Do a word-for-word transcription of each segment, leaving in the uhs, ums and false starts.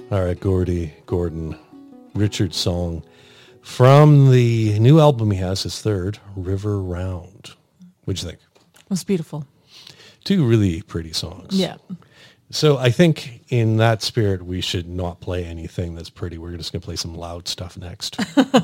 All right, Gordy Gordon, Richard's song from the new album he has, his third, River Round. What'd you think? It was beautiful. Two really pretty songs. Yeah. So I think in that spirit, we should not play anything that's pretty. We're just going to play some loud stuff next.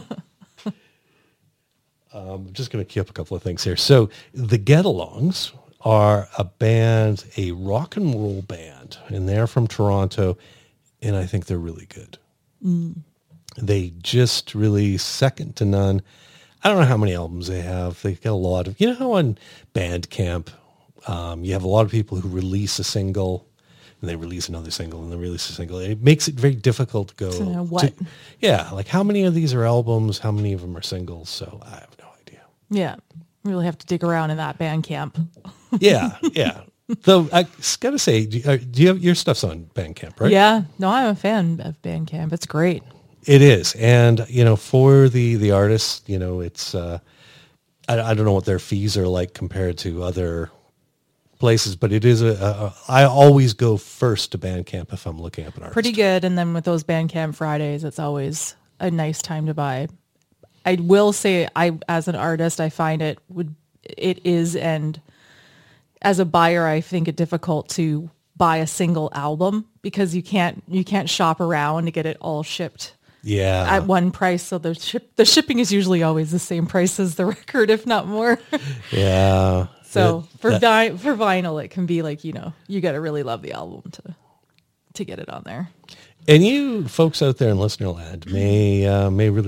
I'm just going to key up a couple of things here. So the Get-Alongs are a band, a rock and roll band, and they're from Toronto, and I think they're really good. Mm. They just really second to none. I don't know how many albums they have. They've got a lot of, you know how on Bandcamp, um, you have a lot of people who release a single, and they release another single, and they release a single. It makes it very difficult to go. To know what? To, yeah, like how many of these are albums? How many of them are singles? So I have no idea. Yeah, really have to dig around in that Bandcamp. yeah, yeah. Though I gotta say, do you, do you have your stuff's on Bandcamp, right? Yeah, no, I'm a fan of Bandcamp. It's great. It is, and you know, for the the artists, you know, it's uh, I, I don't know what their fees are like compared to other places, but it is a, a. I always go first to Bandcamp if I'm looking up an artist. Pretty good, and then with those Bandcamp Fridays, it's always a nice time to buy. I will say, I as an artist, I find it would it is, and as a buyer, I think it difficult to buy a single album because you can't you can't shop around to get it all shipped. Yeah. At one price, so the ship the shipping is usually always the same price as the record, if not more. Yeah. So that, for that, vi- for vinyl, it can be like, you know, you got to really love the album to to get it on there. And you folks out there in listener land may uh, may really